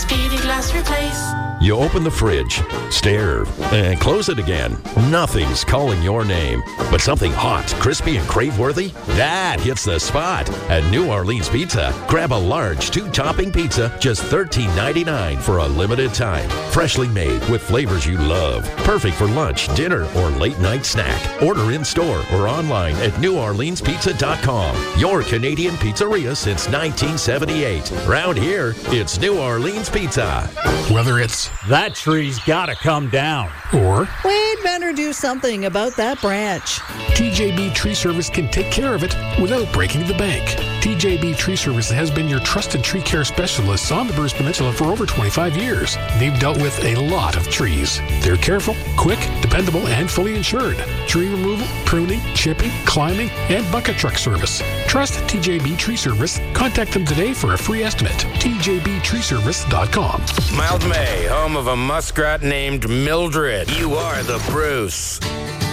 Speedy Glass Replace. You open the fridge, stare, and close it again. Nothing's calling your name, but something hot, crispy, and crave-worthy? That hits the spot. At New Orleans Pizza, grab a large 2-topping pizza, just $13.99 for a limited time. Freshly made with flavors you love. Perfect for lunch, dinner, or late-night snack. Order in-store or online at NewOrleansPizza.com. Your Canadian pizzeria since 1978. Round here, it's New Orleans Pizza. Whether it's that tree's gotta come down, or we'd better do something about that branch, TJB Tree Service can take care of it without breaking the bank. TJB Tree Service has been your trusted tree care specialists on the Bruce Peninsula for over 25 years. They've dealt with a lot of trees. They're careful, quick, dependable, and fully insured. Tree removal, pruning, chipping, climbing, and bucket truck service. Trust TJB Tree Service. Contact them today for a free estimate. TJBTreeservice.com. Mildmay, home of a muskrat named Mildred. You are the Bruce.